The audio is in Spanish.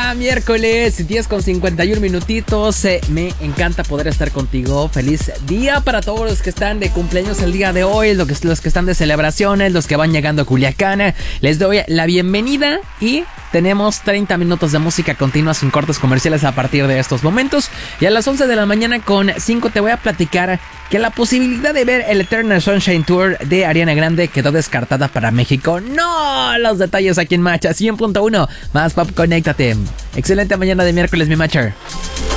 mañana, miércoles 10:51 minutitos. Me encanta poder estar contigo. Feliz día para todos los que están de cumpleaños el día de hoy, los que están de celebraciones, los que van llegando a Culiacán. Les doy la bienvenida y tenemos 30 minutos de música continua sin cortes comerciales a partir de estos momentos. Y a las 11 de la mañana con 5 te voy a platicar que la posibilidad de ver el Eternal Sunshine Tour de Ariana Grande quedó descartada para México. ¡No! Los detalles aquí en Macha 100.1. Más pop, conéctate. Excelente mañana de miércoles, mi Matcher.